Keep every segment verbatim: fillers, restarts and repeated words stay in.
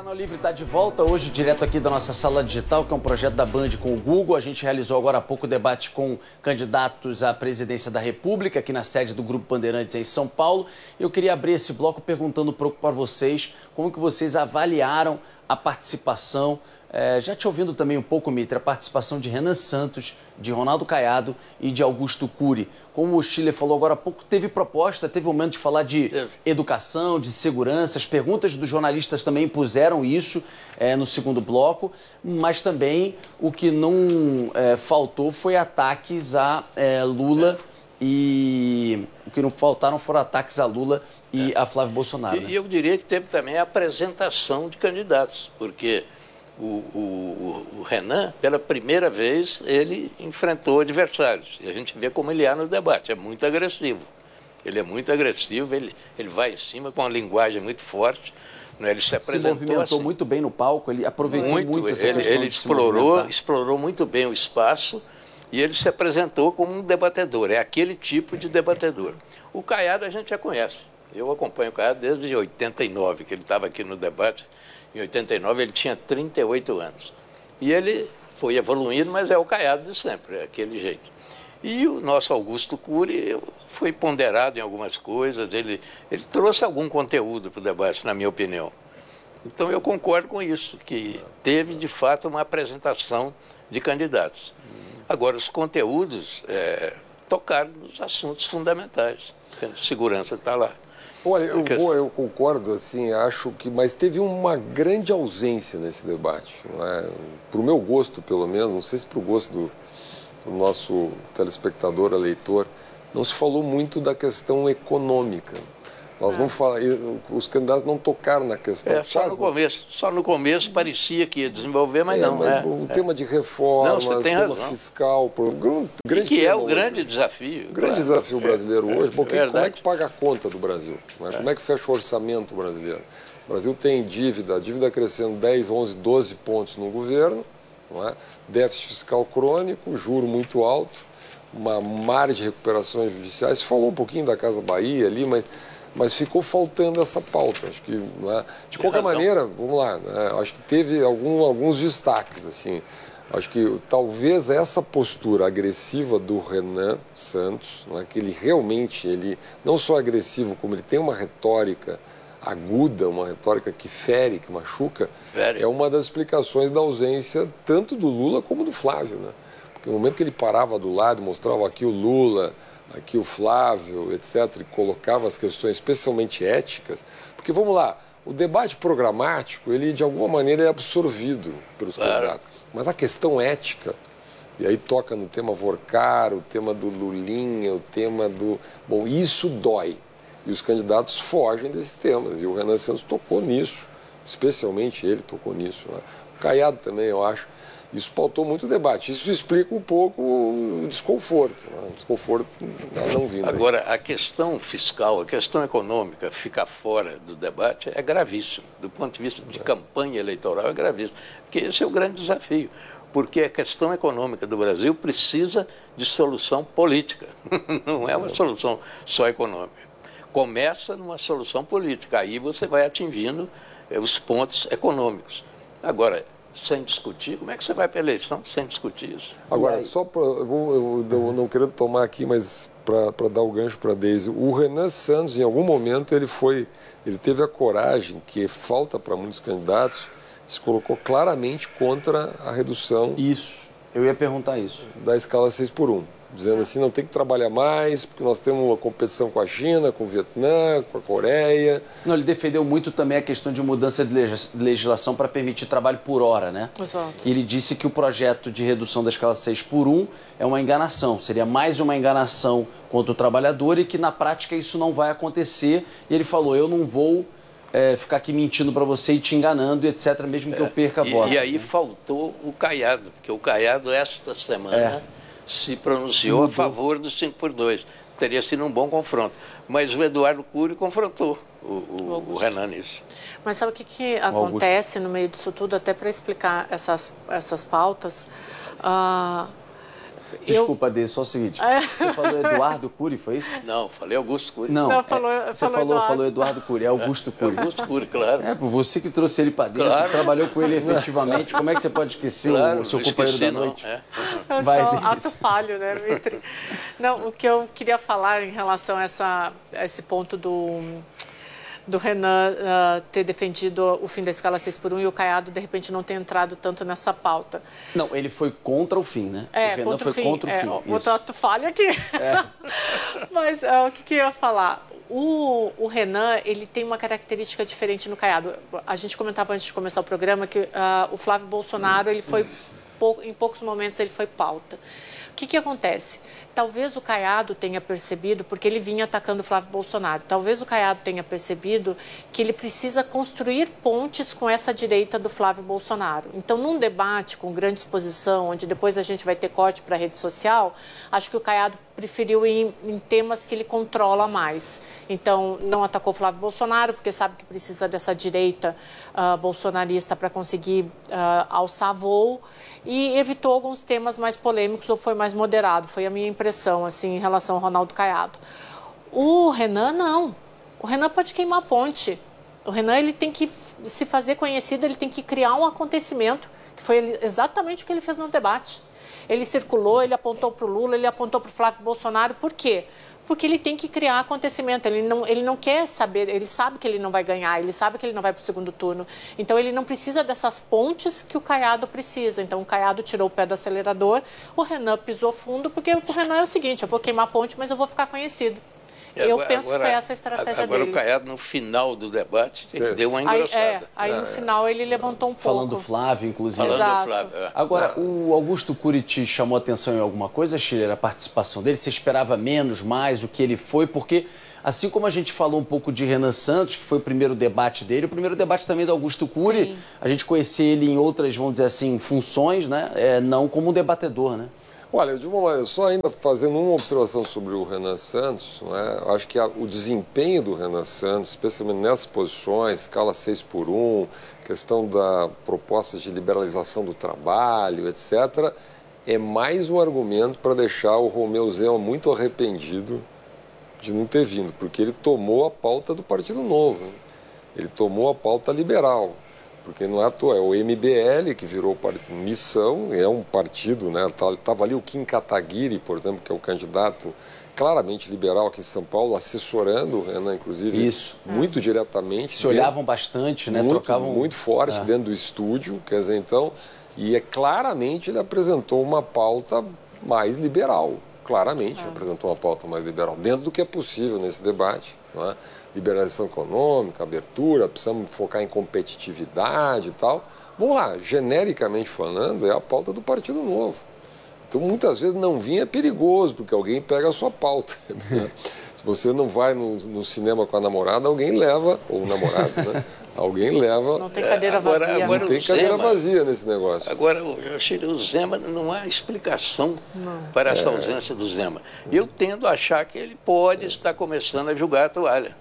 Canal Livre está de volta hoje, direto aqui da nossa sala digital, que é um projeto da Band com o Google. A gente realizou agora há pouco o debate com candidatos à presidência da República, aqui na sede do Grupo Bandeirantes em São Paulo. Eu queria abrir esse bloco perguntando um pouco para vocês como que vocês avaliaram a participação. É, já te ouvindo também um pouco, Mitre, a participação de Renan Santos, de Ronaldo Caiado e de Augusto Cury. Como o Schiller falou agora há pouco, teve proposta, teve um momento de falar de educação, de segurança. As perguntas dos jornalistas também impuseram isso é, no segundo bloco, mas também o que não é, faltou foi ataques a é, Lula e... O que não faltaram foram ataques a Lula e é. a Flávio Bolsonaro. E né? eu diria que teve também a apresentação de candidatos, porque... O, o, o Renan, pela primeira vez, ele enfrentou adversários. E a gente vê como ele é no debate, é muito agressivo. Ele é muito agressivo, ele, ele vai em cima com uma linguagem muito forte. Né? Ele se apresentou Se movimentou assim, muito bem no palco, ele aproveitou muito, muito essa ele, questão ele de se explorou, explorou muito bem o espaço e ele se apresentou como um debatedor, é aquele tipo de debatedor. O Caiado a gente já conhece. Eu acompanho o Caiado desde oitenta e nove, que ele estava aqui no debate. Em oitenta e nove ele tinha trinta e oito anos. E ele foi evoluindo, mas é o Caiado de sempre, é aquele jeito. E o nosso Augusto Cury foi ponderado em algumas coisas, ele, ele trouxe algum conteúdo para o debate, na minha opinião. Então eu concordo com isso, que teve de fato uma apresentação de candidatos. Agora, os conteúdos é, tocaram nos assuntos fundamentais. A segurança está lá. Olha, eu, vou, eu concordo, assim, acho que... Mas teve uma grande ausência nesse debate, não é? Para o meu gosto, pelo menos, não sei se para o gosto do, do nosso telespectador, eleitor, não se falou muito da questão econômica. Nós não falamos, os candidatos não tocaram na questão. É, só no começo, só no começo parecia que ia desenvolver, mas é, não. Mas é, o é. tema de reformas, o tema razão. fiscal, o grande, grande que é o hoje. grande desafio. O grande claro. desafio brasileiro é, hoje, porque é como é que paga a conta do Brasil? Não é? Como é que fecha o orçamento brasileiro? O Brasil tem dívida, a dívida crescendo dez, onze, doze pontos no governo, não é? Déficit fiscal crônico, juro muito alto, uma margem de recuperações judiciais. Se falou um pouquinho da Casa Bahia ali, mas... Mas ficou faltando essa pauta. Acho que, né? De qualquer maneira, vamos lá, né? Acho que teve algum, alguns destaques. Assim. Acho que talvez essa postura agressiva do Renan Santos, né? Que ele realmente, ele não só agressivo, como ele tem uma retórica aguda, uma retórica que fere, que machuca, fere. É uma das explicações da ausência tanto do Lula como do Flávio. Né? Porque no momento que ele parava do lado, mostrava aqui o Lula... aqui o Flávio, etcétera, e colocava as questões especialmente éticas, porque, vamos lá, o debate programático, ele de alguma maneira é absorvido pelos claro. candidatos, mas a questão ética, e aí toca no tema Vorcar, o tema do Lulinha, o tema do... Bom, isso dói, e os candidatos fogem desses temas, e o Renan Santos tocou nisso, especialmente ele tocou nisso, né? O Caiado também, eu acho. Isso pautou muito o debate. Isso explica um pouco o desconforto, né? O desconforto não vindo. Agora, a questão fiscal, a questão econômica, ficar fora do debate é gravíssimo. Do ponto de vista de é. campanha eleitoral, é gravíssimo. Porque esse é o grande desafio. Porque a questão econômica do Brasil precisa de solução política. Não é uma solução só econômica. Começa numa solução política. Aí você vai atingindo é, os pontos econômicos. Agora... sem discutir, como é que você vai para a eleição sem discutir isso? Agora, só para, eu, vou, eu, eu não quero tomar aqui, mas para dar o gancho para a Deise, o Renan Santos, em algum momento, ele foi, ele teve a coragem, que falta para muitos candidatos, se colocou claramente contra a redução... Isso, eu ia perguntar isso. ...da escala seis por um. Dizendo assim, não tem que trabalhar mais, porque nós temos uma competição com a China, com o Vietnã, com a Coreia. Não, ele defendeu muito também a questão de mudança de legislação para permitir trabalho por hora, né? Exato. E ele disse que o projeto de redução da escala seis por um é uma enganação, seria mais uma enganação contra o trabalhador e que na prática isso não vai acontecer. E ele falou, eu não vou é, ficar aqui mentindo para você e te enganando, etcétera, mesmo que é, eu perca a e, voto. E aí faltou o Caiado, porque o Caiado esta semana... É. se pronunciou Mudou. a favor do cinco por dois. Teria sido um bom confronto. Mas o Eduardo Cury confrontou o, o, o Renan nisso. Mas sabe o que, que acontece no meio disso tudo, até para explicar essas, essas pautas? Uh, Desculpa, eu... Dê, só o seguinte. É. Você falou Eduardo Cury, foi isso? Não, falei Augusto Cury. Não, Não falou, é, você falou falou Eduardo. falou Eduardo Cury, é Augusto Cury. É Augusto Cury, claro. É, você que trouxe ele para dentro, claro. trabalhou com ele efetivamente. Como é que você pode esquecer claro, o seu companheiro esqueci, da noite? É. É Vai, só Denise. ato falho, né, Mitri? Não, o que eu queria falar em relação a, essa, a esse ponto do... do Renan uh, ter defendido o fim da escala seis por um e o Caiado, de repente, não ter entrado tanto nessa pauta. Não, ele foi contra o fim, né? É, o Renan contra foi o fim. contra o é, fim. Outro ato falha aqui. É. Mas uh, o que, que eu ia falar? O, o Renan, ele tem uma característica diferente no Caiado. A gente comentava antes de começar o programa que uh, o Flávio Bolsonaro, ele foi, pou, em poucos momentos, ele foi pauta. O que, que acontece? Talvez o Caiado tenha percebido, porque ele vinha atacando o Flávio Bolsonaro, talvez o Caiado tenha percebido que ele precisa construir pontes com essa direita do Flávio Bolsonaro. Então, num debate com grande exposição, onde depois a gente vai ter corte para a rede social, acho que o Caiado preferiu ir em, em temas que ele controla mais. Então, não atacou o Flávio Bolsonaro, porque sabe que precisa dessa direita uh, bolsonarista para conseguir uh, alçar voo, e evitou alguns temas mais polêmicos ou foi mais moderado. Foi a minha impressão, assim, em relação ao Ronaldo Caiado. O Renan, não. O Renan pode queimar a ponte. O Renan, ele tem que se fazer conhecido, ele tem que criar um acontecimento, que foi exatamente o que ele fez no debate. Ele circulou, ele apontou para o Lula, ele apontou para o Flávio Bolsonaro. Por quê? Porque ele tem que criar acontecimento, ele não, ele não quer saber, ele sabe que ele não vai ganhar, ele sabe que ele não vai para o segundo turno. Então, ele não precisa dessas pontes que o Caiado precisa. Então, o Caiado tirou o pé do acelerador, o Renan pisou fundo, porque o Renan é o seguinte, eu vou queimar a ponte, mas eu vou ficar conhecido. Agora, eu penso agora, que foi essa a estratégia agora, dele. Agora o Caiado, no final do debate, ele deu uma Aí, engrossada. é, aí no final ele levantou um pouco. Falando do Flávio, inclusive. Falando Exato. do Flávio. É. Agora, o Augusto Cury te chamou a atenção em alguma coisa, Schiller, a participação dele? Você esperava menos, mais, o que ele foi? Porque, assim como a gente falou um pouco de Renan Santos, que foi o primeiro debate dele, o primeiro debate também do Augusto Cury, Sim. a gente conhecia ele em outras, vamos dizer assim, funções, né? É, não como um debatedor, né? Olha, de uma maneira, só ainda fazendo uma observação sobre o Renan Santos, né, eu acho que a, o desempenho do Renan Santos, especialmente nessas posições, escala seis por um, questão da proposta de liberalização do trabalho, etcétera, é mais um argumento para deixar o Romeu Zema muito arrependido de não ter vindo, porque ele tomou a pauta do Partido Novo, hein? Ele tomou a pauta liberal. Porque não é à toa, é o M B L que virou partido, missão, é um partido, né? Estava ali o Kim Kataguiri, por exemplo, que é o candidato claramente liberal aqui em São Paulo, assessorando o Renan, inclusive, Isso. muito é. diretamente. Se olhavam bastante, né? Muito, Trocavam... muito forte é. dentro do estúdio, quer dizer, então, e é claramente ele apresentou uma pauta mais liberal, claramente é. apresentou uma pauta mais liberal, dentro do que é possível nesse debate, não é? Liberalização econômica, abertura, precisamos focar em competitividade e tal. Vamos lá, genericamente falando, é a pauta do Partido Novo. Então, muitas vezes não vinha perigoso, porque alguém pega a sua pauta. Se você não vai no, no cinema com a namorada, alguém leva, ou o namorado, né? Alguém leva... Não tem cadeira agora, vazia. Agora não tem cadeira Zema, vazia nesse negócio. Agora, eu achei que o Zema, não há explicação não. para essa é. ausência do Zema. Eu tendo a achar que ele pode é. estar começando a jogar a toalha.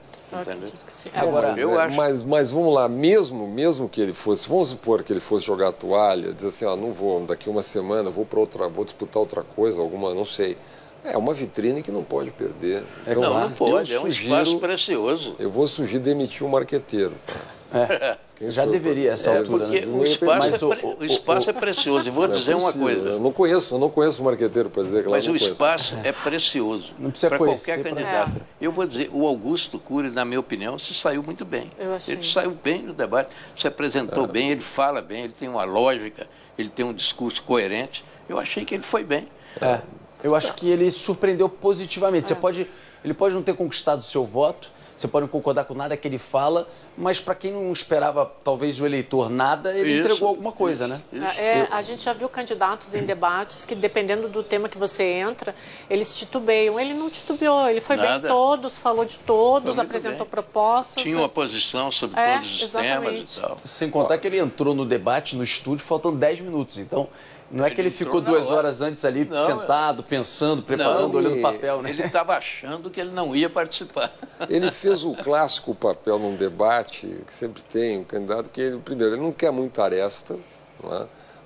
Agora, eu é, acho. Mas, mas vamos lá, mesmo, mesmo que ele fosse, vamos supor que ele fosse jogar a toalha, dizer assim, ó, não vou, daqui uma semana vou para outra, vou disputar outra coisa, alguma, não sei. É uma vitrine que não pode perder. Então, não, não pode, é um sugiro, espaço precioso. Eu vou sugerir demitir o marqueteiro, tá? É. Já for, deveria essa é, altura. Porque né? o espaço, é, o, o espaço é precioso. E vou é dizer uma possível. coisa. Eu não conheço, eu não conheço o marqueteiro para dizer que Mas lá o não espaço é precioso para qualquer candidato. É. Eu vou dizer, o Augusto Cury, na minha opinião, se saiu muito bem. Ele saiu bem no debate, se apresentou é. bem, ele fala bem, ele tem uma lógica, ele tem um discurso coerente. Eu achei que ele foi bem. É. Eu acho que ele surpreendeu positivamente. Você pode, ele pode não ter conquistado o seu voto, você pode não concordar com nada que ele fala, mas para quem não esperava, talvez, o eleitor nada, ele isso, entregou alguma coisa, isso, né? Isso. É, a gente já viu candidatos em debates que, dependendo do tema que você entra, eles titubeiam. Ele não titubeou, ele foi nada. bem em todos, falou de todos, apresentou bem. propostas. Tinha uma posição sobre é, todos os exatamente. temas e tal. Sem contar que ele entrou no debate, no estúdio, faltando dez minutos. Então, não é ele que ele ficou duas hora. horas antes ali, não, sentado, pensando, preparando, não, olhando o papel, né? Ele estava achando que ele não ia participar. Ele fez o clássico papel num debate, que sempre tem um candidato, que ele, primeiro, ele não quer muita aresta, não é?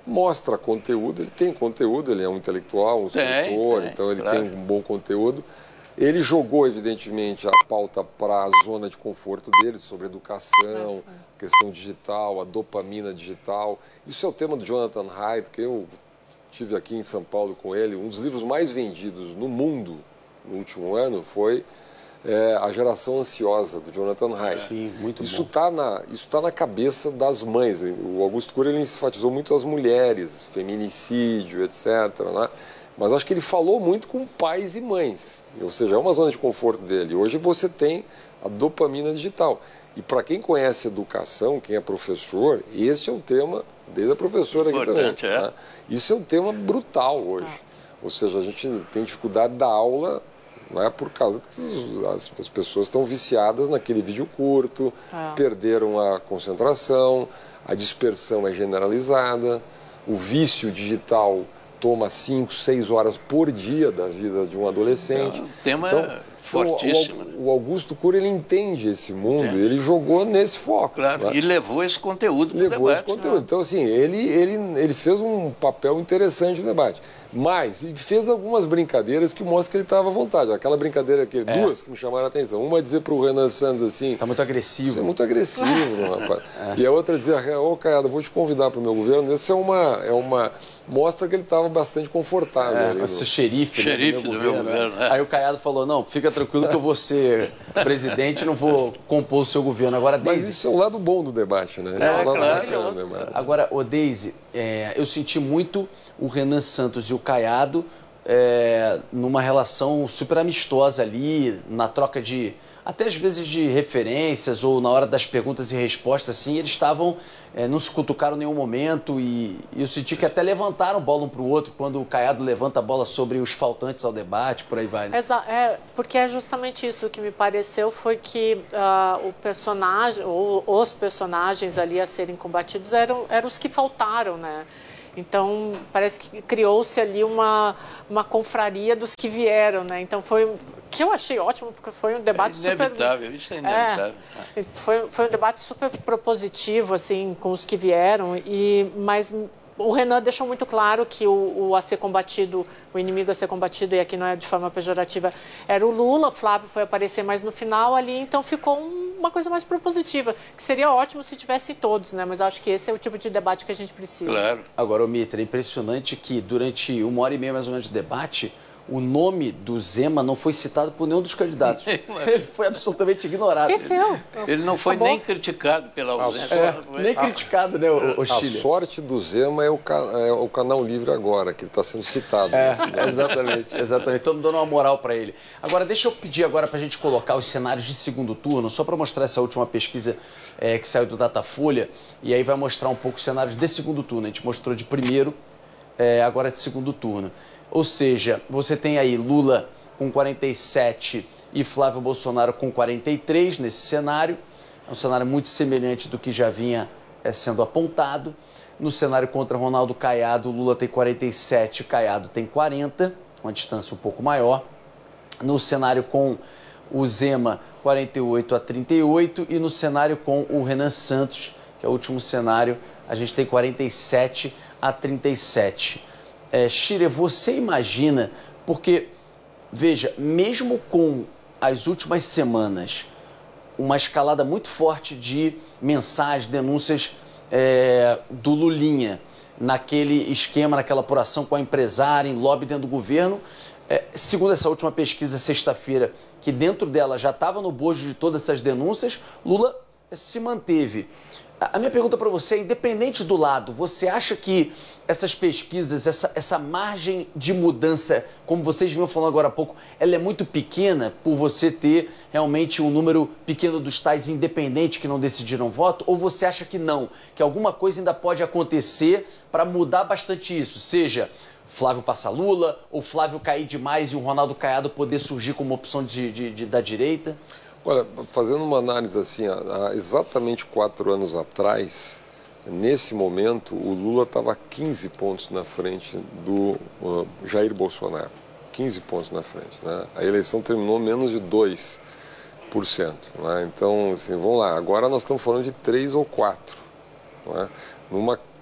mostra conteúdo, ele tem conteúdo, ele é um intelectual, um escritor, tem, então ele claro. tem um bom conteúdo. Ele jogou, evidentemente, a pauta para a zona de conforto dele, sobre educação, questão digital, a dopamina digital. Isso é o tema do Jonathan Haidt, que eu tive aqui em São Paulo com ele. Um dos livros mais vendidos no mundo no último ano foi é, A Geração Ansiosa, do Jonathan Haidt. Sim, muito isso bom. Tá na, isso está na cabeça das mães. O Augusto Cury ele enfatizou muito as mulheres, feminicídio, etcétera, né? Mas acho que ele falou muito com pais e mães, ou seja, é uma zona de conforto dele. Hoje você tem a dopamina digital. E para quem conhece educação, quem é professor, este é um tema, desde a professora aqui também. É. Né? Isso é um tema brutal hoje. Ah. Ou seja, a gente tem dificuldade da aula, não é por causa que as, as pessoas estão viciadas naquele vídeo curto, ah. perderam a concentração, a dispersão é generalizada, o vício digital toma cinco, seis horas por dia da vida de um adolescente. O tema então, é fortíssimo. Então, o, o Augusto Cury, ele entende esse mundo, ele jogou nesse foco. Claro, né? E levou esse conteúdo para o debate. Levou esse conteúdo. Então, assim, ele, ele, ele fez um papel interessante no debate. Mas ele fez algumas brincadeiras que mostram que ele estava à vontade. Aquela brincadeira, que, é. duas que me chamaram a atenção. Uma é dizer para o Renan Santos assim... Está muito agressivo. Você é muito agressivo, meu rapaz. É. E a outra é dizer, ô, oh, Caiado, vou te convidar para o meu governo. Isso é uma... É uma mostra que ele estava bastante confortável. É, ali, no... xerife, xerife do meu governo. governo né? né? Aí o Caiado falou, não, fica tranquilo que eu vou ser presidente e não vou compor o seu governo. Agora, Deise... Mas isso é o lado bom do debate, né? É, é claro. maravilhoso. Agora, ô Deise, é, eu senti muito o Renan Santos e o Caiado é, numa relação super amistosa ali, na troca de, até às vezes de referências ou na hora das perguntas e respostas, assim, eles estavam, é, não se cutucaram em nenhum momento e, e eu senti que até levantaram bola um para o outro quando o Caiado levanta a bola sobre os faltantes ao debate, por aí vai. Né? Exato, é, porque é justamente isso que me pareceu, foi que uh, o personagem, ou os personagens ali a serem combatidos eram, eram os que faltaram, né? Então, parece que criou-se ali uma, uma confraria dos que vieram, né? Então, foi que eu achei ótimo, porque foi um debate é inevitável, super... Isso é inevitável. É, foi, foi um debate super propositivo, assim, com os que vieram, e, mas o Renan deixou muito claro que o, o a ser combatido, o inimigo a ser combatido, e aqui não é de forma pejorativa, era o Lula. O Flávio foi aparecer mais no final ali, então ficou um, uma coisa mais propositiva, que seria ótimo se tivessem todos, né? Mas acho que esse é o tipo de debate que a gente precisa. Claro. Agora, ô Mitra, é impressionante que durante uma hora e meia mais ou menos de debate, o nome do Zema não foi citado por nenhum dos candidatos. Ele foi absolutamente ignorado. Esqueceu. Ele não foi Acabou. nem criticado pela ausência. É, nem criticado, né, o, o Chile? A sorte do Zema é o, é o Canal Livre agora, que ele está sendo citado. É, né? Exatamente, exatamente. Estamos dando uma moral para ele. Agora, deixa eu pedir agora para a gente colocar os cenários de segundo turno, só para mostrar essa última pesquisa é, que saiu do Datafolha, e aí vai mostrar um pouco os cenários de segundo turno. A gente mostrou de primeiro, é, agora de segundo turno. Ou seja, você tem aí Lula com quarenta e sete e Flávio Bolsonaro com quarenta e três nesse cenário. É um cenário muito semelhante do que já vinha é, sendo apontado. No cenário contra Ronaldo Caiado, Lula tem quarenta e sete, Caiado tem quarenta, uma distância um pouco maior. No cenário com o Zema, quarenta e oito a trinta e oito. E no cenário com o Renan Santos, que é o último cenário, a gente tem quarenta e sete a trinta e sete. É, Chile, você imagina, porque, veja, mesmo com as últimas semanas, uma escalada muito forte de mensagens, denúncias é, do Lulinha, naquele esquema, naquela apuração com a empresária, em lobby dentro do governo, é, segundo essa última pesquisa, sexta-feira, que dentro dela já estava no bojo de todas essas denúncias, Lula se manteve. A minha pergunta para você é, independente do lado, você acha que essas pesquisas, essa, essa margem de mudança, como vocês vinham falando agora há pouco, ela é muito pequena por você ter realmente um número pequeno dos tais independentes que não decidiram voto? Ou você acha que não, que alguma coisa ainda pode acontecer para mudar bastante isso? Seja Flávio passa Lula, ou Flávio cair demais e o Ronaldo Caiado poder surgir como opção de, de, de, da direita? Olha, fazendo uma análise assim, há exatamente quatro anos atrás, nesse momento, o Lula estava quinze pontos na frente do uh, Jair Bolsonaro. quinze pontos na frente, né? A eleição terminou menos de dois por cento. Né? Então, assim, vamos lá, agora nós estamos falando de três ou quatro. Né? Numa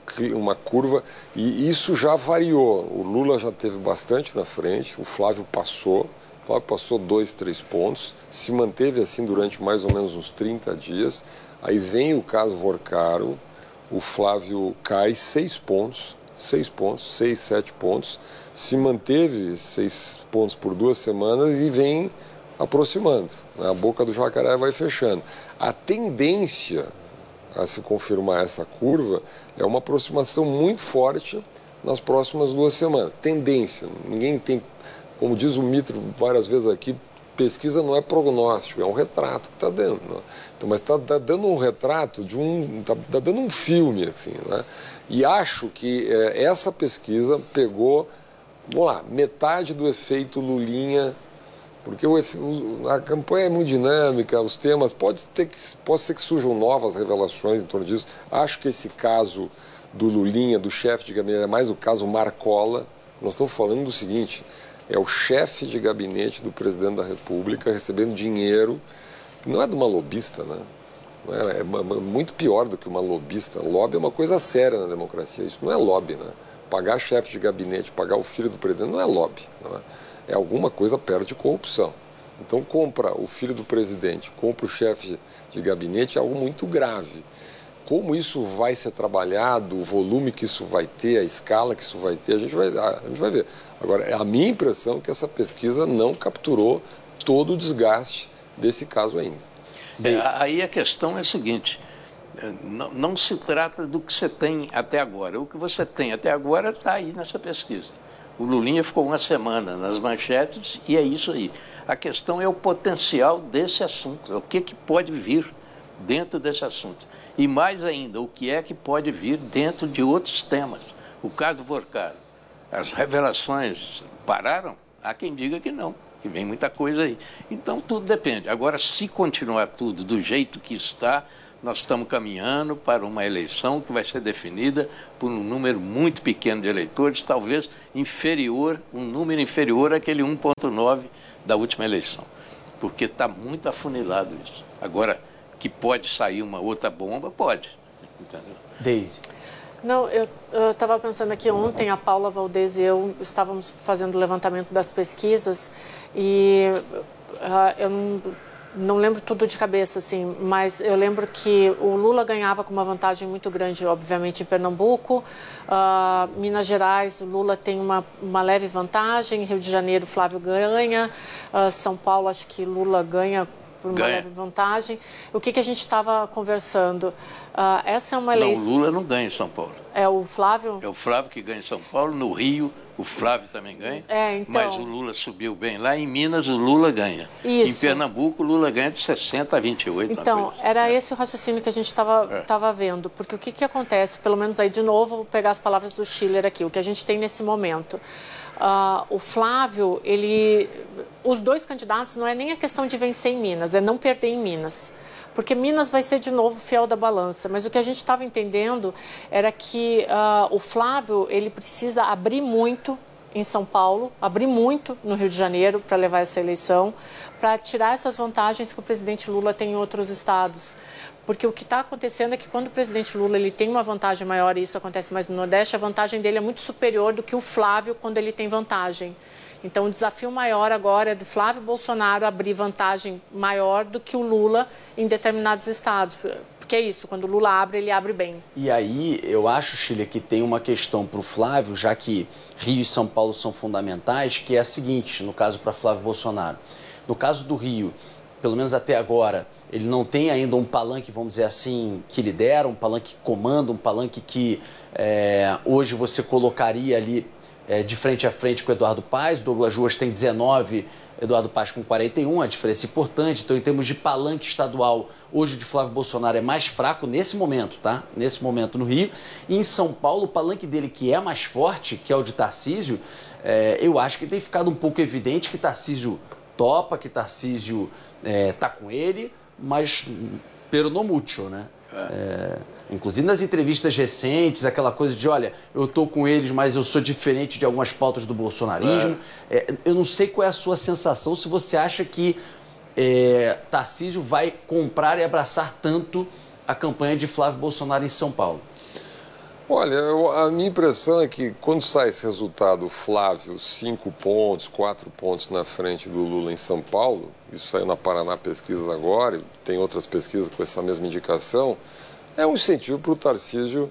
uma curva, e isso já variou. O Lula já teve bastante na frente, o Flávio passou, o Flávio passou dois, três pontos, se manteve assim durante mais ou menos uns trinta dias, aí vem o caso Vorcaro, o Flávio cai seis pontos, seis pontos, seis, sete pontos, se manteve seis pontos por duas semanas e vem aproximando, né? A boca do jacaré vai fechando. A tendência a se confirmar essa curva é uma aproximação muito forte nas próximas duas semanas. Tendência, ninguém tem, como diz o Mitro várias vezes aqui, pesquisa não é prognóstico, é um retrato que está dando. Né? Então, mas está tá dando um retrato de um. Está tá dando um filme, assim, né? E acho que é, essa pesquisa pegou, vamos lá, metade do efeito Lulinha, porque o, a campanha é muito dinâmica, os temas, pode, ter que, pode ser que surjam novas revelações em torno disso. Acho que esse caso do Lulinha, do chefe de gabinete, é mais o caso Marcola. Nós estamos falando do seguinte. É o chefe de gabinete do presidente da República recebendo dinheiro, que não é de uma lobista, né? É, é muito pior do que uma lobista. Lobby é uma coisa séria na democracia, isso não é lobby, né? Pagar chefe de gabinete, pagar o filho do presidente, não é lobby, não é? É alguma coisa perto de corrupção. Então, compra o filho do presidente, compra o chefe de gabinete, é algo muito grave. Como isso vai ser trabalhado, o volume que isso vai ter, a escala que isso vai ter, a gente vai, a gente vai ver. Agora, a minha impressão é que essa pesquisa não capturou todo o desgaste desse caso ainda. É, aí a questão é a seguinte, não, não se trata do que você tem até agora. O que você tem até agora está aí nessa pesquisa. O Lulinha ficou uma semana nas manchetes e é isso aí. A questão é o potencial desse assunto, o que, que pode vir dentro desse assunto. E mais ainda, o que é que pode vir dentro de outros temas. O caso do Vorcaro, as revelações pararam? Há quem diga que não, que vem muita coisa aí. Então, tudo depende. Agora, se continuar tudo do jeito que está, nós estamos caminhando para uma eleição que vai ser definida por um número muito pequeno de eleitores, talvez inferior, um número inferior àquele um vírgula nove da última eleição. Porque está muito afunilado isso. Agora, que pode sair uma outra bomba, pode. Entendeu? Deise. Não, eu estava pensando aqui ontem, a Paula Valdez e eu estávamos fazendo o levantamento das pesquisas e uh, eu não, não lembro tudo de cabeça, assim, mas eu lembro que o Lula ganhava com uma vantagem muito grande, obviamente, em Pernambuco, uh, Minas Gerais, o Lula tem uma, uma leve vantagem, Rio de Janeiro, Flávio ganha, uh, São Paulo, acho que Lula ganha por uma ganha. leve vantagem. O que, que a gente estava conversando? Uh, essa é uma eleição... Não, o Lula não ganha em São Paulo. É o Flávio? É o Flávio que ganha em São Paulo. No Rio, o Flávio também ganha. É, então... Mas o Lula subiu bem. Lá em Minas, o Lula ganha. Isso. Em Pernambuco, o Lula ganha de sessenta a vinte e oito. Então, assim. era é. esse o raciocínio que a gente estava é. tava vendo. Porque o que, que acontece, pelo menos aí de novo, vou pegar as palavras do Schiller aqui, o que a gente tem nesse momento. Uh, o Flávio, ele... Os dois candidatos não é nem a questão de vencer em Minas, é não perder em Minas. Porque Minas vai ser de novo fiel da balança. Mas o que a gente estava entendendo era que uh, o Flávio, ele precisa abrir muito em São Paulo, abrir muito no Rio de Janeiro para levar essa eleição, para tirar essas vantagens que o presidente Lula tem em outros estados. Porque o que está acontecendo é que quando o presidente Lula ele tem uma vantagem maior, e isso acontece mais no Nordeste, a vantagem dele é muito superior do que o Flávio quando ele tem vantagem. Então, o desafio maior agora é do Flávio Bolsonaro abrir vantagem maior do que o Lula em determinados estados. Porque é isso, quando o Lula abre, ele abre bem. E aí, eu acho, Schiller, que tem uma questão para o Flávio, já que Rio e São Paulo são fundamentais, que é a seguinte, no caso para Flávio Bolsonaro. No caso do Rio, pelo menos até agora, ele não tem ainda um palanque, vamos dizer assim, que lidera, um palanque que comanda, um palanque que é, hoje você colocaria ali é, de frente a frente com o Eduardo Paes. O Douglas Ruas tem dezenove, Eduardo Paes com quarenta e um, a diferença é importante. Então, em termos de palanque estadual, hoje o de Flávio Bolsonaro é mais fraco nesse momento, tá? Nesse momento no Rio. E em São Paulo, o palanque dele, que é mais forte, que é o de Tarcísio, é, eu acho que tem ficado um pouco evidente que Tarcísio topa, que Tarcísio é, tá com ele, mas pero no mucho, né? É, inclusive nas entrevistas recentes, aquela coisa de, olha, eu tô com eles, mas eu sou diferente de algumas pautas do bolsonarismo. É. É, eu não sei qual é a sua sensação, se você acha que é, Tarcísio vai comprar e abraçar tanto a campanha de Flávio Bolsonaro em São Paulo. Olha, eu, a minha impressão é que quando sai esse resultado, Flávio, cinco pontos, quatro pontos na frente do Lula em São Paulo, isso saiu na Paraná Pesquisas agora, e tem outras pesquisas com essa mesma indicação, é um incentivo para o Tarcísio,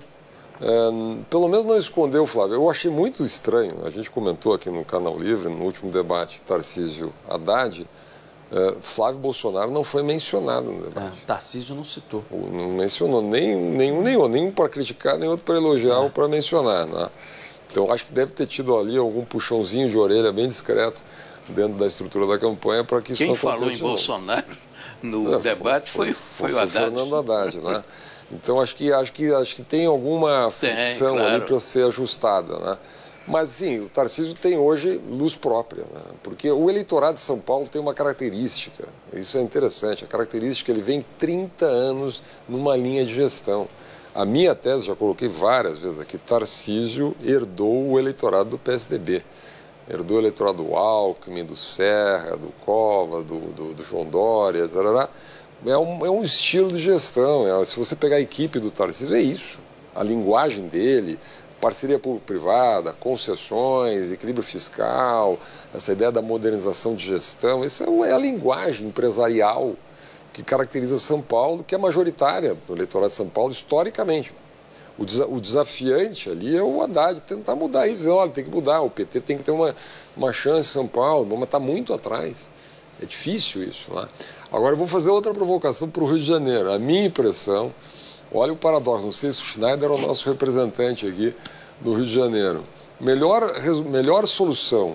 é, pelo menos não esconder o Flávio. Eu achei muito estranho, a gente comentou aqui no Canal Livre, no último debate Tarcísio-Haddad, é, Flávio Bolsonaro não foi mencionado no debate. É, Tarcísio não citou. Não mencionou nem, nenhum, nenhum, nenhum para criticar, nem outro para elogiar é. ou para mencionar. Né? Então, acho que deve ter tido ali algum puxãozinho de orelha bem discreto dentro da estrutura da campanha para que isso Quem não aconteça. Quem falou em Bolsonaro no é, debate foi, foi, foi, foi o Haddad. Fernando Haddad, né? Então, acho que, acho que, acho que tem alguma fricção claro. ali para ser ajustada, né? Mas, sim, o Tarcísio tem hoje luz própria, né? Porque o eleitorado de São Paulo tem uma característica, isso é interessante, a característica é que ele vem trinta anos numa linha de gestão. A minha tese, já coloquei várias vezes aqui, Tarcísio herdou o eleitorado do P S D B. Herdou o eleitorado do Alckmin, do Serra, do Covas, do, do, do João Dória, etcétera. É um, é um estilo de gestão, é, se você pegar a equipe do Tarcísio, é isso. A linguagem dele... parceria público-privada, concessões, equilíbrio fiscal, essa ideia da modernização de gestão, isso é a linguagem empresarial que caracteriza São Paulo, que é majoritária no eleitorado de São Paulo historicamente. O, desa o desafiante ali é o Haddad tentar mudar isso, olha, tem que mudar, o P T tem que ter uma, uma chance em São Paulo, mas está muito atrás. É difícil isso. Né? Agora eu vou fazer outra provocação para o Rio de Janeiro. A minha impressão... Olha o paradoxo, não sei se o Schneider é o nosso representante aqui do Rio de Janeiro. Melhor, melhor solução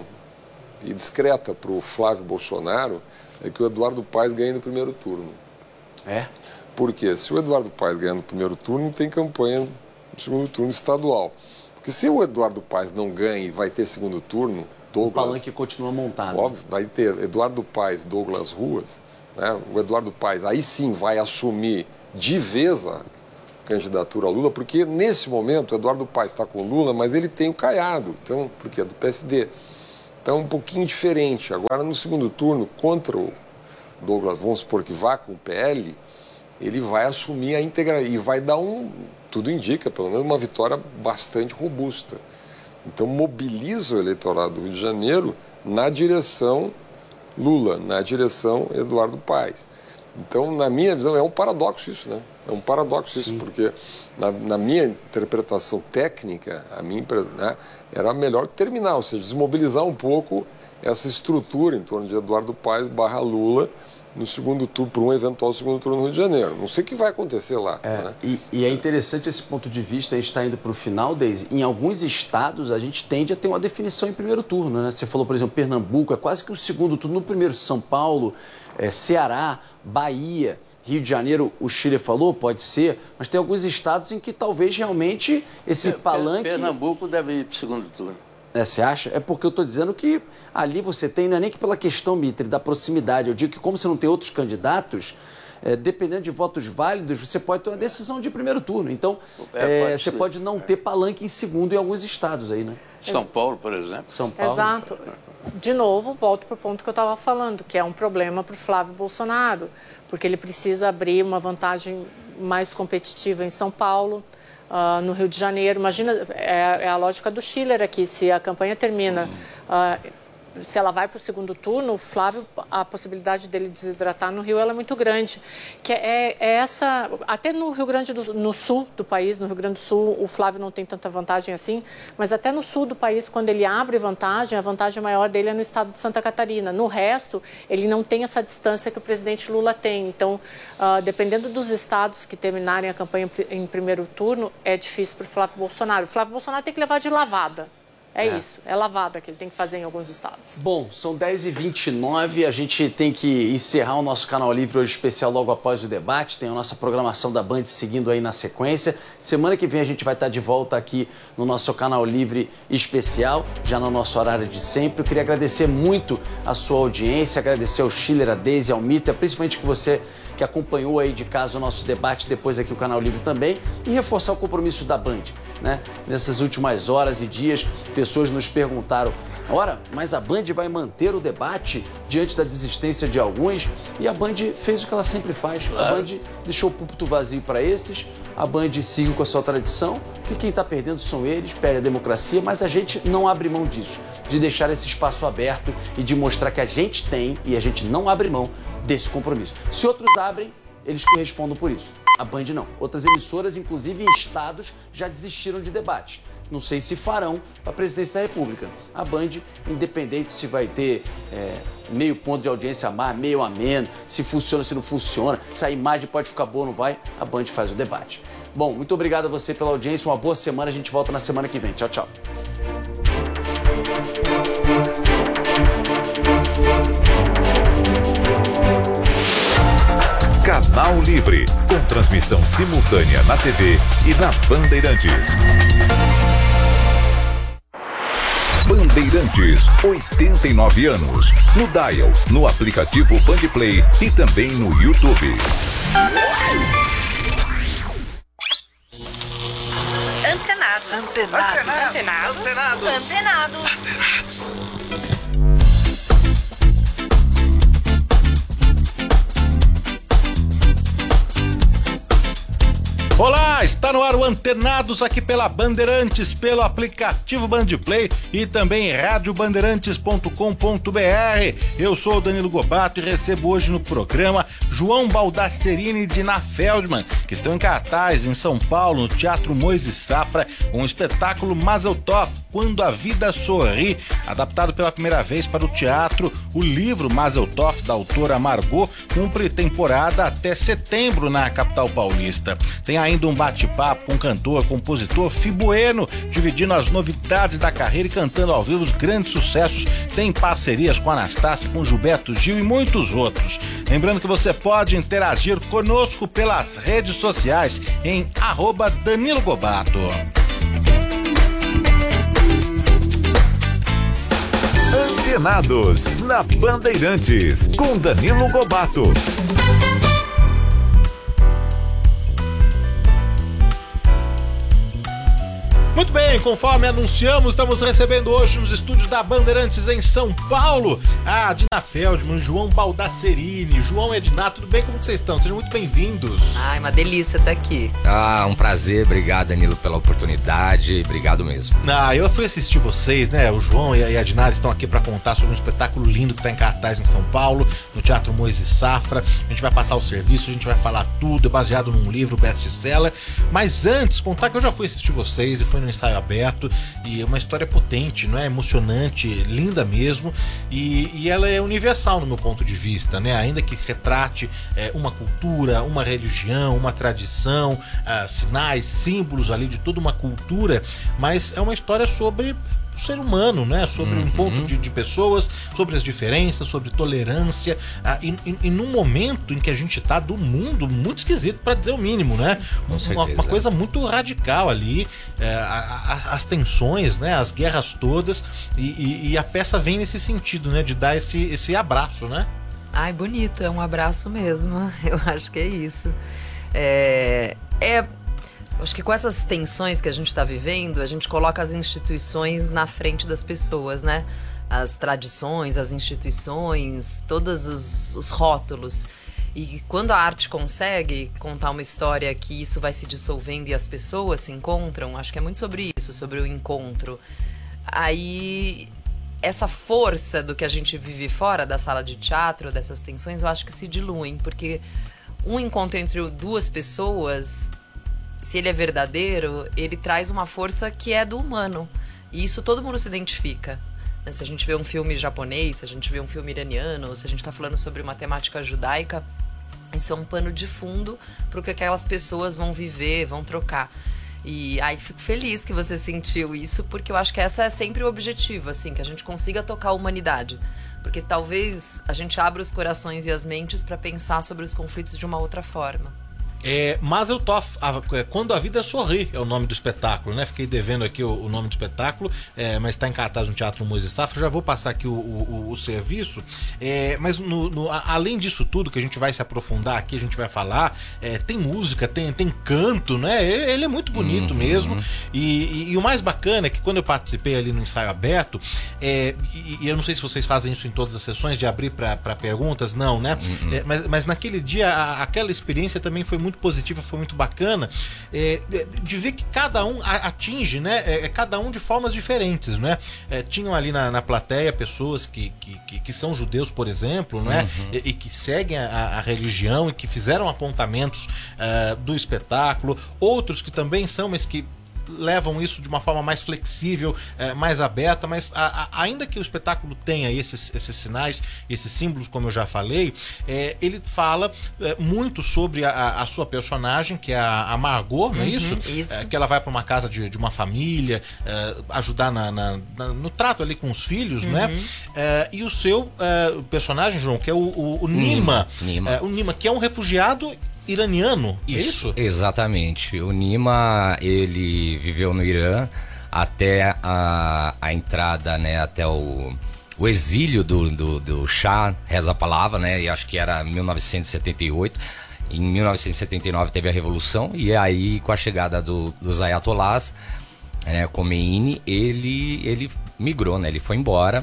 e discreta para o Flávio Bolsonaro é que o Eduardo Paes ganhe no primeiro turno. É? Por quê? Se o Eduardo Paes ganhar no primeiro turno, tem campanha no segundo turno estadual. Porque se o Eduardo Paes não ganha e vai ter segundo turno, Douglas... O palanque continua montado. Óbvio, vai ter Eduardo Paes, Douglas Ruas, né? O Eduardo Paes aí sim vai assumir de vez a candidatura a Lula, porque nesse momento o Eduardo Paes está com o Lula, mas ele tem o Caiado, então, porque é do P S D. Então é um pouquinho diferente. Agora, no segundo turno, contra o Douglas, vamos supor que vá com o P L, ele vai assumir a integralidade e vai dar um, tudo indica, pelo menos uma vitória bastante robusta. Então mobiliza o eleitorado do Rio de Janeiro na direção Lula, na direção Eduardo Paes. Então, na minha visão, é um paradoxo isso, né? É um paradoxo isso, Sim. porque na, na minha interpretação técnica, a minha, né, era melhor terminar, ou seja, desmobilizar um pouco essa estrutura em torno de Eduardo Paes barra Lula no segundo turno, para um eventual segundo turno no Rio de Janeiro. Não sei o que vai acontecer lá. É, né? e, e é interessante esse ponto de vista, a gente está indo para o final, Deise. Em alguns estados, a gente tende a ter uma definição em primeiro turno, né? Você falou, por exemplo, Pernambuco, é quase que o segundo turno no primeiro. São Paulo, é, Ceará, Bahia, Rio de Janeiro, o Chile falou, pode ser, mas tem alguns estados em que talvez realmente esse palanque... Pernambuco deve ir para o segundo turno. É, você acha? É porque eu estou dizendo que ali você tem, não é nem que pela questão, Mitre, da proximidade. Eu digo que como você não tem outros candidatos, é, dependendo de votos válidos, você pode ter uma decisão de primeiro turno. Então, é, pode você ser. pode não ter palanque em segundo em alguns estados aí, né? São Paulo, por exemplo. São Paulo. Exato. De novo, volto para o ponto que eu estava falando, que é um problema para o Flávio Bolsonaro, porque ele precisa abrir uma vantagem mais competitiva em São Paulo. Uh, no Rio de Janeiro, imagina, é, é a lógica do Schiller aqui, se a campanha termina, uh, se ela vai para o segundo turno, o Flávio, a possibilidade dele desidratar no Rio ela é muito grande, que é, é essa, até no Rio Grande do no sul do país, no Rio Grande do Sul, o Flávio não tem tanta vantagem assim, mas até no sul do país, quando ele abre vantagem, a vantagem maior dele é no estado de Santa Catarina. No resto, ele não tem essa distância que o presidente Lula tem. Então, uh, dependendo dos estados que terminarem a campanha em primeiro turno, é difícil para o Flávio Bolsonaro. O Flávio Bolsonaro tem que levar de lavada. É, é isso, é lavada que ele tem que fazer em alguns estados. Bom, são dez e vinte e nove, a gente tem que encerrar o nosso Canal Livre hoje especial logo após o debate. Tem a nossa programação da Band seguindo aí na sequência. Semana que vem a gente vai estar de volta aqui no nosso Canal Livre especial, já no nosso horário de sempre. Eu queria agradecer muito a sua audiência, agradecer ao Schiller, a Deise, ao Mita, principalmente que você que acompanhou aí de casa o nosso debate, depois aqui o Canal Livre também, e reforçar o compromisso da Band, né? Nessas últimas horas e dias, pessoas nos perguntaram, ora, mas a Band vai manter o debate diante da desistência de alguns? E a Band fez o que ela sempre faz. A Band deixou o púlpito vazio para esses, a Band siga com a sua tradição, que quem está perdendo são eles, perde a democracia, mas a gente não abre mão disso, de deixar esse espaço aberto e de mostrar que a gente tem e a gente não abre mão desse compromisso. Se outros abrem, eles que respondam por isso. A Band não. Outras emissoras, inclusive em estados, já desistiram de debate. Não sei se farão para a presidência da República. A Band, independente se vai ter é, meio ponto de audiência a mais, meio a menos, se funciona, se não funciona, se a imagem pode ficar boa ou não vai, a Band faz o debate. Bom, muito obrigado a você pela audiência, uma boa semana, a gente volta na semana que vem. Tchau, tchau. Canal Livre, com transmissão simultânea na T V e na Bandeirantes. Bandeirantes, oitenta e nove anos. No Dial, no aplicativo Bandplay e também no YouTube. Antenados. Antenados. Antenados. Antenados. Antenados. Antenados. Olá, está no ar o Antenados aqui pela Bandeirantes, pelo aplicativo Bandplay e também rádio bandeirantes ponto com ponto b r. Eu sou o Danilo Gobato e recebo hoje no programa João Baldasserini e Dina Feldman, que estão em cartaz em São Paulo, no Teatro Moisés Safra, com o espetáculo Mazel Tov, Quando a Vida Sorri, adaptado pela primeira vez para o teatro. O livro Mazel Tov, da autora Margot, cumpre temporada até setembro na capital paulista. Tem ainda um bate-papo com o cantor, compositor Fi Bueno, dividindo as novidades da carreira e cantando ao vivo os grandes sucessos. Tem parcerias com Anastácia, com Gilberto Gil e muitos outros. Lembrando que você pode interagir conosco pelas redes sociais em arroba Danilo Gobato. Antenados, na Bandeirantes, com Danilo Gobato. Muito bem, conforme anunciamos, estamos recebendo hoje nos estúdios da Bandeirantes em São Paulo a Dina Feldman, João Baldasserini. João e Edna, tudo bem? Como que vocês estão? Sejam muito bem-vindos. Ai, uma delícia estar aqui. Ah, um prazer. Obrigado, Danilo, pela oportunidade. Obrigado mesmo. Ah, eu fui assistir vocês, né? O João e a Edna estão aqui para contar sobre um espetáculo lindo que está em cartaz em São Paulo, no Teatro Moisés Safra. A gente vai passar o serviço, a gente vai falar tudo, é baseado num livro best-seller. Mas antes, contar que eu já fui assistir vocês e fui no ensaio aberto, e é uma história potente, não é? Emocionante, linda mesmo, e, e ela é universal no meu ponto de vista, né? Ainda que retrate é, uma cultura, uma religião, uma tradição, ah, sinais, símbolos ali de toda uma cultura, mas é uma história sobre o ser humano, né? Sobre uhum. um encontro de, de pessoas, sobre as diferenças, sobre tolerância, ah, e, e, e num momento em que a gente tá do mundo muito esquisito, para dizer o mínimo, né? Uma, uma coisa muito radical ali, é, a, a, as tensões, né? As guerras todas, e, e, e a peça vem nesse sentido, né? De dar esse, esse abraço, né? Ai, bonito, é um abraço mesmo, eu acho que é isso. É... é... Acho que com essas tensões que a gente está vivendo, a gente coloca as instituições na frente das pessoas, né? As tradições, as instituições, todos os, os rótulos. E quando a arte consegue contar uma história que isso vai se dissolvendo e as pessoas se encontram, acho que é muito sobre isso, sobre o encontro. Aí, essa força do que a gente vive fora da sala de teatro, dessas tensões, eu acho que se diluem, porque um encontro entre duas pessoas, se ele é verdadeiro, ele traz uma força que é do humano. E isso todo mundo se identifica. Se a gente vê um filme japonês, se a gente vê um filme iraniano, se a gente está falando sobre uma temática judaica, isso é um pano de fundo para o que aquelas pessoas vão viver, vão trocar. E aí fico feliz que você sentiu isso, porque eu acho que essa é sempre o objetivo, assim, que a gente consiga tocar a humanidade. Porque talvez a gente abra os corações e as mentes para pensar sobre os conflitos de uma outra forma. É, Mazel Tov, Quando a Vida Sorri é o nome do espetáculo, né? Fiquei devendo aqui o, o nome do espetáculo, é, mas está em cartaz no Teatro Moisés Safra. Já vou passar aqui o, o, o serviço, é, mas no, no, além disso tudo que a gente vai se aprofundar aqui, a gente vai falar, é, tem música, tem, tem canto, né? Ele, ele é muito bonito uhum. mesmo, e, e, e o mais bacana é que quando eu participei ali no ensaio aberto, é, e, e eu não sei se vocês fazem isso em todas as sessões, de abrir para perguntas, não, né? Uhum. É, mas, mas naquele dia, a, aquela experiência também foi muito muito positiva, foi muito bacana, é, de ver que cada um atinge, né, é, cada um de formas diferentes, né? É, tinham ali na, na plateia pessoas que, que, que, que são judeus, por exemplo, né? Uhum. E, e que seguem a, a religião e que fizeram apontamentos uh, do espetáculo, outros que também são, mas que levam isso de uma forma mais flexível, é, mais aberta, mas a, a, ainda que o espetáculo tenha esses, esses sinais, esses símbolos, como eu já falei, é, ele fala é, muito sobre a, a sua personagem, que é a, a Margot, não é isso? Isso. É, que ela vai para uma casa de, de uma família, é, ajudar na, na, na, no trato ali com os filhos, uhum. né? É, e o seu é, personagem, João, que é o, o, o Nima, Nima. É, o Nima, que é um refugiado iraniano, isso, é isso? Exatamente. O Nima, ele viveu no Irã até a, a entrada, né, até o, o exílio do, do, do Shah, reza a palavra, né, e acho que era mil novecentos e setenta e oito. Em mil novecentos e setenta e nove teve a Revolução, e aí com a chegada do, dos Ayatollahs, né, Khomeini, ele, ele migrou, né, ele foi embora.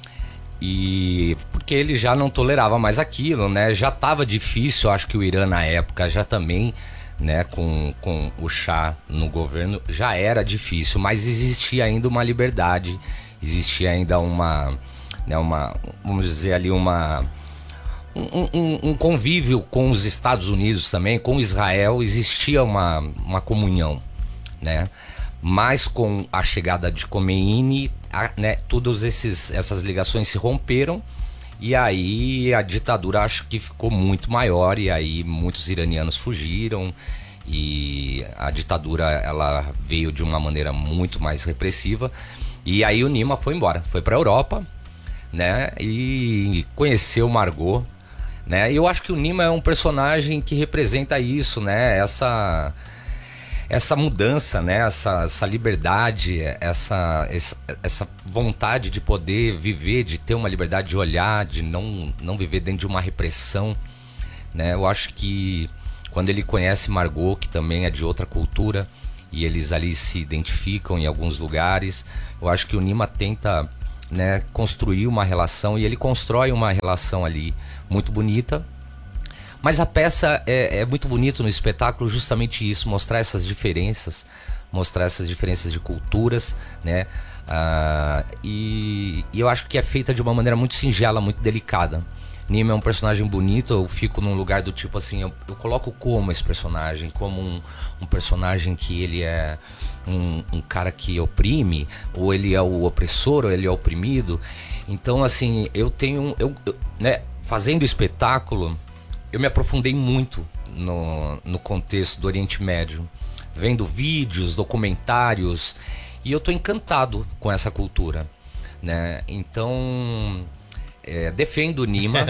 E porque ele já não tolerava mais aquilo, né? Já estava difícil, acho que o Irã na época já também, né, com, com o Shah no governo, já era difícil, mas existia ainda uma liberdade, existia ainda uma, né, uma, vamos dizer ali, uma um, um, um convívio com os Estados Unidos também, com Israel, existia uma, uma comunhão, né? Mas com a chegada de Khomeini, a, né, todas esses, essas ligações se romperam, e aí a ditadura acho que ficou muito maior, e aí muitos iranianos fugiram, e a ditadura ela veio de uma maneira muito mais repressiva, e aí o Nima foi embora, foi para a Europa, né, e conheceu Margot, né, e eu acho que o Nima é um personagem que representa isso, né, essa... essa mudança, né? essa, essa liberdade, essa, essa, essa vontade de poder viver, de ter uma liberdade de olhar, de não, não viver dentro de uma repressão, né? Eu acho que quando ele conhece Margot, que também é de outra cultura, e eles ali se identificam em alguns lugares, eu acho que o Nima tenta, né, construir uma relação, e ele constrói uma relação ali muito bonita. Mas a peça é, é muito bonito no espetáculo, justamente isso, mostrar essas diferenças, mostrar essas diferenças de culturas, né? Ah, e, e eu acho que é feita de uma maneira muito singela, muito delicada. Nima é um personagem bonito, eu fico num lugar do tipo assim, eu, eu coloco como esse personagem, como um, um personagem que ele é um, um cara que oprime, ou ele é o opressor, ou ele é o oprimido. Então assim, eu tenho, eu, eu, né, fazendo espetáculo, eu me aprofundei muito no, no contexto do Oriente Médio, vendo vídeos, documentários, e eu tô encantado com essa cultura, né? Então, é, defendo o Nima,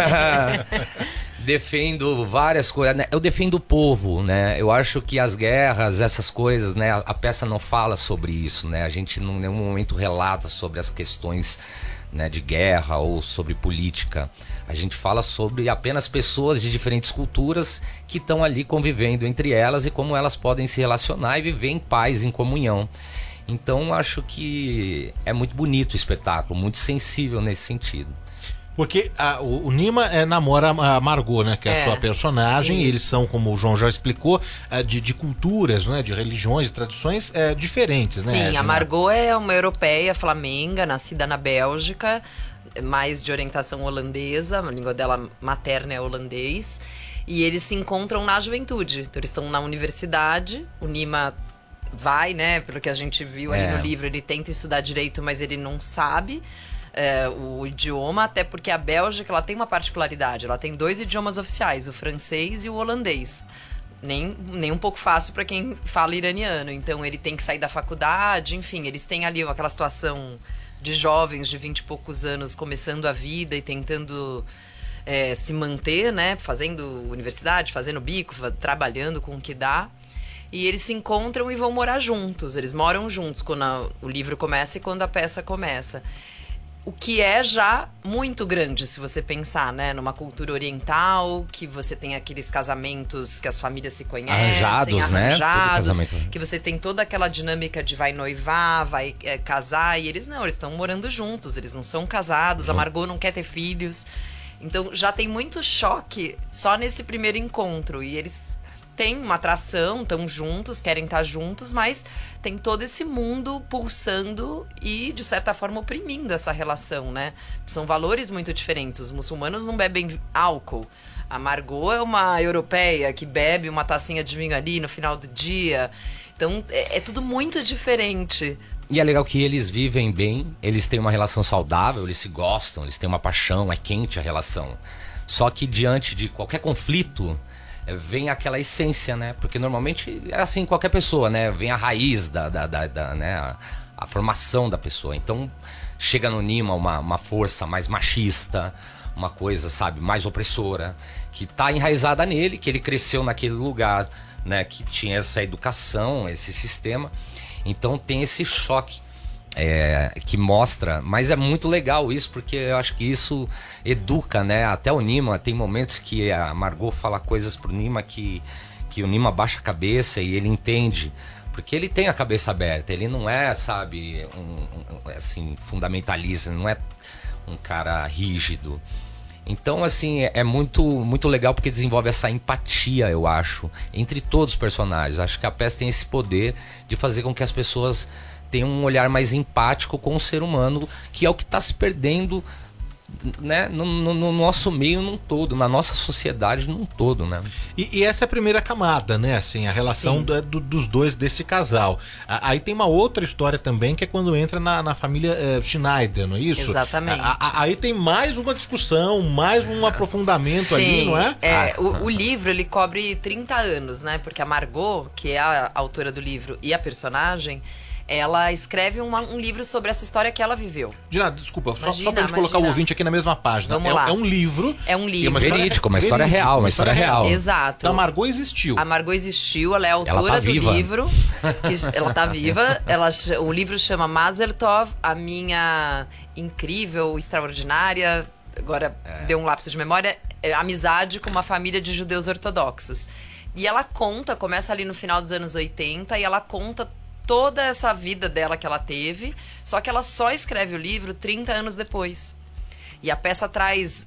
defendo várias coisas, né? Eu defendo o povo, né? Eu acho que as guerras, essas coisas, né? A peça não fala sobre isso, né? A gente em nenhum momento relata sobre as questões, né, de guerra ou sobre política. A gente fala sobre apenas pessoas de diferentes culturas que estão ali convivendo entre elas e como elas podem se relacionar e viver em paz, em comunhão. Então acho que é muito bonito o espetáculo, muito sensível nesse sentido. Porque a, o, o Nima é, namora a Margot, né? Que é, é a sua personagem. Eles são, como o João já explicou, de, de culturas, né? De religiões e tradições é, diferentes, né? Sim, Edna? A Margot é uma europeia flamenga, nascida na Bélgica, mais de orientação holandesa, a língua dela materna é holandês. E eles se encontram na juventude. Então eles estão na universidade, o Nima vai, né? Pelo que a gente viu ali é. no livro, ele tenta estudar direito, mas ele não sabe É, o idioma, até porque a Bélgica ela tem uma particularidade, ela tem dois idiomas oficiais, o francês e o holandês. Nem, nem um pouco fácil para quem fala iraniano, então ele tem que sair da faculdade, enfim, eles têm ali aquela situação de jovens de vinte e poucos anos começando a vida e tentando é, se manter, né, fazendo universidade, fazendo bico, trabalhando com o que dá. E eles se encontram e vão morar juntos, eles moram juntos quando a, o livro começa e quando a peça começa. O que é já muito grande, se você pensar, né? Numa cultura oriental, que você tem aqueles casamentos que as famílias se conhecem. Arranjados, arranjados, né? Que você tem toda aquela dinâmica de vai noivar, vai é, casar. E eles não, eles estão morando juntos, eles não são casados. A Margot não quer ter filhos. Então já tem muito choque só nesse primeiro encontro. E eles tem uma atração, estão juntos, querem estar juntos, mas tem todo esse mundo pulsando e, de certa forma, oprimindo essa relação, né? São valores muito diferentes. Os muçulmanos não bebem álcool. A Margot é uma europeia que bebe uma tacinha de vinho ali no final do dia. Então, é, é tudo muito diferente. E é legal que eles vivem bem, eles têm uma relação saudável, eles se gostam, eles têm uma paixão, é quente a relação. Só que diante de qualquer conflito, vem aquela essência, né? Porque normalmente é assim qualquer pessoa, né? Vem a raiz da, da, da, da né? A, a formação da pessoa. Então, chega no Nima uma, uma força mais machista, uma coisa, sabe, mais opressora, que tá enraizada nele, que ele cresceu naquele lugar, né? Que tinha essa educação, esse sistema. Então tem esse choque é, que mostra, mas é muito legal isso, porque eu acho que isso educa, né? Até o Nima, tem momentos que a Margot fala coisas pro Nima que, que o Nima baixa a cabeça e ele entende, porque ele tem a cabeça aberta, ele não é, sabe, um, um, assim, fundamentalista, não é um cara rígido. Então, assim, é muito, muito legal porque desenvolve essa empatia, eu acho, entre todos os personagens. Acho que a peça tem esse poder de fazer com que as pessoas tenham um olhar mais empático com o ser humano, que é o que está se perdendo, né, no, no, no nosso meio num todo, na nossa sociedade num todo, né? E, e essa é a primeira camada, né? Assim, a relação do, do, dos dois desse casal. A, aí tem uma outra história também, que é quando entra na, na família uh, Schneider, não é isso? Exatamente. A, a, aí tem mais uma discussão, mais um aprofundamento tem, ali, não é? é Ah. o, o livro, ele cobre trinta anos, né? Porque a Margot, que é a autora do livro e a personagem, ela escreve uma, um livro sobre essa história que ela viveu. Dina, desculpa, só, Imagina, só pra gente colocar o imagina. ouvinte aqui na mesma página. Vamos é, lá. é um livro. É um e livro. uma história- Verídico, uma história real, uma história real. Exato. Então a Margot existiu. A Margot existiu, ela é autora Ela tá do viva. livro. Que ela tá viva. Ela, ch- o livro chama Mazel Tov, a minha incrível, extraordinária, agora deu um lapso de memória, é, amizade com uma família de judeus ortodoxos. E ela conta, começa ali no final dos anos oitenta, e ela conta toda essa vida dela que ela teve, só que ela só escreve o livro trinta anos depois. E a peça traz